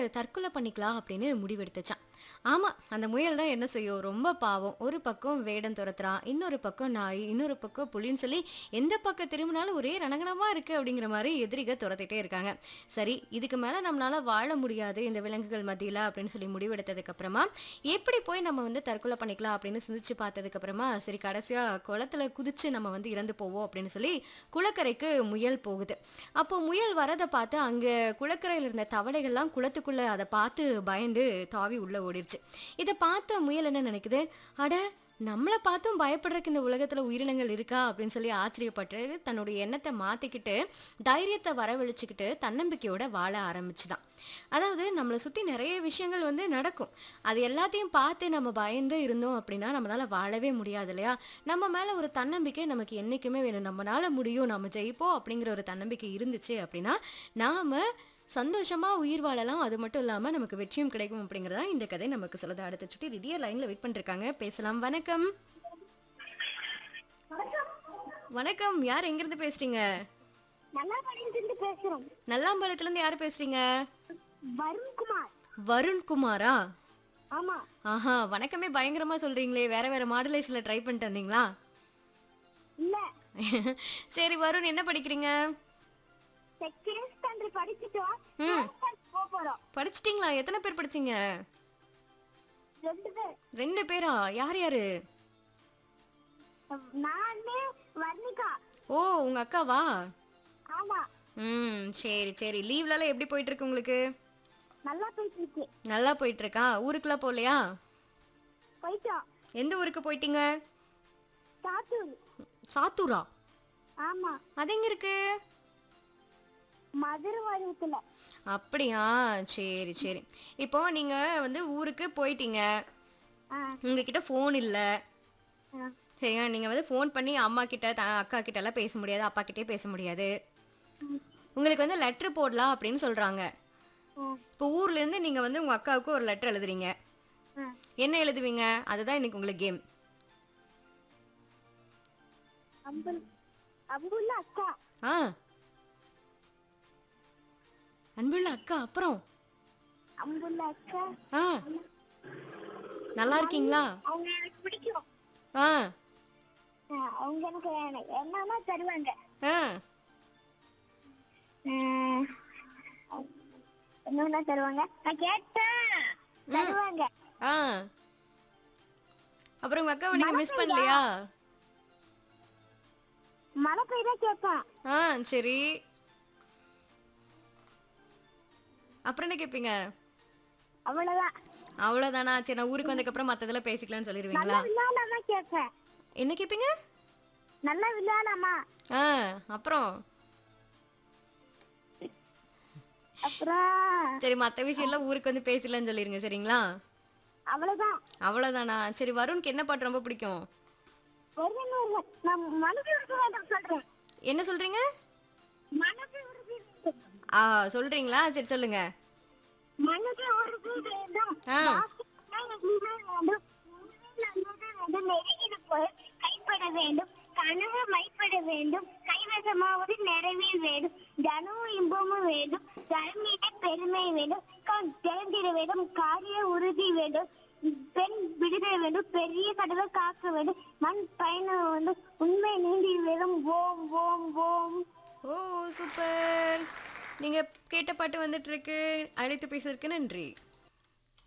தற்கொலை பண்ணிக்கலாம் அப்படின்னு முடிவெடுத்துச்சான். ஆமா, அந்த முயல் தான் என்ன செய்யும், ரொம்ப பாவம். ஒரு பக்கம் வேடன் துரத்துறான், இன்னொரு பக்கம் நாய், இன்னொரு பக்கம் புலின்னு சொல்லி எந்த பக்கம் திரும்பினாலும் ஒரே ரணகணமா இருக்கு அப்படிங்கிற மாதிரி எதிரிக துரத்திட்டே இருக்காங்க. சரி, இதுக்கு மேல நம்மளால வாழ முடியாது இந்த விலங்குகள் மத்தியில அப்படின்னு சொல்லி முடிவெடுத்ததுக்கு அப்புறமா எப்படி போய் நம்ம வந்து தற்கொலை பண்ணிக்கலாம் அப்படின்னு சிந்திச்சு பார்த்ததுக்கு அப்புறமா சரி கடைசியா குளத்துல குதிச்சு நம்ம வந்து இறந்து போவோம் அப்படின்னு சொல்லி குளக்கரைக்கு முயல் போகுது. அப்போ முயல் வரத பார்த்து அங்க குளக்கரையில இருந்த தவளைகள்லாம் குளத்துக்குள்ள அதை பார்த்து பயந்து தாவி உள்ள ஓடிருச்சு. இதை பார்த்த முயல் என்ன நினைக்குது, அட நம்மளை பார்த்தும் பயப்படுறதுக்கு இந்த உலகத்துல உயிரினங்கள் இருக்கா அப்படின்னு சொல்லி ஆச்சரியப்பட்டு தன்னுடைய எண்ணத்தை மாத்திக்கிட்டு தைரியத்தை வரவழைச்சுக்கிட்டு தன்னம்பிக்கையோட வாழ ஆரம்பிச்சுதான். அதாவது நம்மளை சுத்தி நிறைய விஷயங்கள் வந்து நடக்கும். அது எல்லாத்தையும் பார்த்து நம்ம பயந்து இருந்தோம் அப்படின்னா நம்மளால வாழவே முடியாது இல்லையா? நம்ம மேல ஒரு தன்னம்பிக்கை நமக்கு என்னைக்குமே வேணும். நம்மளால முடியும், நம்ம ஜெயிப்போம் அப்படிங்கிற ஒரு தன்னம்பிக்கை இருந்துச்சு அப்படின்னா நாம சந்தோஷமா உயிர் வாழலாம். அது மட்டும் இல்லாம நமக்கு வெற்றியும் கிடைக்கும் அப்படிங்கறதா இந்த கதை நமக்கு சொல்லுது. அடுத்த சுட்டி ரெடியா லைன்ல வெயிட் பண்ணிருக்காங்க, பேசலாம். வணக்கம். வணக்கம், யார் எங்க இருந்து பேசுறீங்க? நல்லாபாளையத்திலிருந்து பேசுறோம். நல்லாம்பாளையத்துல இருந்து யார் பேசுறீங்க? வருண்குமார். வருண்குமாரா? ஆமா. ஆஹா, வணக்கமே பயங்கரமா சொல்றீங்களே. வேற வேற மாடுலேஷன்ல ட்ரை பண்ணிட்டு வந்தீங்களா? இல்ல, சரி வருண், என்ன படிக்கிறீங்க? Second standard படிச்சிட்டோம். ம், போறோம். படிச்சிட்டீங்களா? எத்தனை பேர் படிச்சீங்க? 2 பேர். 2 பேரா? யார் யாரு? நானே வர்ணிகா. ஓ, உங்க அக்காவா? ஆமா. சரி சரி. லீவ்லலாம் எப்படி போயிட்டு இருக்கு உங்களுக்கு? நல்லா போயிட்டு இருக்கு. நல்லா போயிட்டு இருக்கா? ஊருக்குலாம் போகலையா? போயிட்டோம். எந்த ஊருக்கு போயிட்டீங்க? சாத்தூர். சாத்தூரா? ஆமா. அது எங்க இருக்கு? மதுரை மாவட்டத்துல. அப்படியா? சரி சரி. இப்போ நீங்க வந்து ஊருக்கு போயிட்டீங்க, ஆ, உங்ககிட்ட ஃபோன் இல்ல. ஆ, சரியா? நீங்க வந்து ஃபோன் பண்ணி அம்மா கிட்ட அக்கா கிட்ட எல்லாம் பேச முடியாது, அப்பா கிட்டே பேச முடியாது. ம், உங்களுக்கு வந்து லெட்டர் போடலாம் அப்படின்னு சொல்றாங்க. ஆ, இப்போ ஊர்ல இருந்து நீங்க வந்து உங்க அக்காவுக்கு ஒரு லெட்டர் எழுதுறீங்க. ஆ. என்ன எழுதுவீங்க? அதுதான் இன்னைக்கு உங்களுக்கு கேம். அம்புள்ள அக்கா. ஆ, அன்புள்ள அக்கா. அப்புறம் அம்புள்ள அக்கா. ஆ, நல்லா இருக்கீங்களா? அவங்க எனக்கு பிடிக்கும். ஆ, அவங்க எனக்கு என்னமா தருவாங்க. ஆ, என்ன தருவாங்க, நான் கேட்டேன் தருவாங்க. ஆ. அப்புறம் உங்க அக்காவை நீங்க மிஸ் பண்ணலையா? மழை பெய்தா கேட்பேன். ஆ, சரி. அப்புறம் என்ன கேட்பீங்க? அவ்வளவுதான். அவ்வளவுதானா? சரி, நான் ஊருக்கு வந்ததுக்கு அப்புறம் மத்ததெல்லாம் பேசிக்கலாம்னு நல்லா சொல்லிடுவீங்களா? விளையாடாமா கேட்பேன். என்ன கேட்பீங்க? நல்லா விளையாடாமா. ஆ, அப்புறம் அப்புறம் சரி, மத்த விஷயம் எல்லாம் ஊருக்கு வந்து பேசலாம்னு சொல்லிருங்க, சரிங்களா? அவ்வளவுதான். அவ்வளவுதானா? சரி, வருண்க்கு என்ன பாட்டு ரொம்ப பிடிக்கும்? நான் மனசு உறுதி வேண்டும் சொல்றேன். என்ன சொல்றீங்க? மனசு உறுதி வேண்டும். ஆ, சொல்றீங்களா? சரி, சொல்லுங்க. மனசு உறுதி வேண்டும். ஆ, வேண்டும். நெருங்கின போய் கைப்பட வேண்டும். கனவு மைப்பட வேண்டும். கைவசமாவது நிறைவே வேண்டும். தனமும் இன்பமும் வேண்டும். தர்மீக பெருமை வேண்டும். கண் திறந்திட வேண்டும். காரிய உறுதி வேண்டும். பெண் விடுதலை வேண்டும். பெரிய கடலை காக்க வேண்டும். மண் பயணம் வேண்டும். உண்மை நீண்டி வேண்டும். ஓம் ஓம் ஓம். ஓ, சூப்பர். நீங்க கேட்ட பாட்டு வந்துட்டு இருக்கு. அழைத்து பேசுறதுக்கு நன்றி.